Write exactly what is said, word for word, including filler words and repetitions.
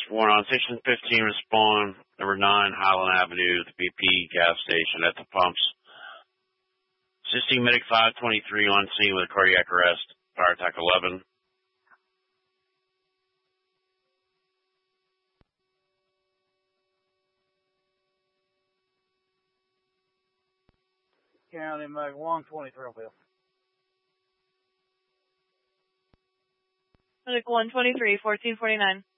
Warren, on station fifteen, respond. Number nine, Highland Avenue, the B P gas station at the pumps. Assisting medic five twenty-three on scene with a cardiac arrest. Fire attack eleven. County Mag one twenty-three on field. Medic one twenty-three, fourteen forty-nine.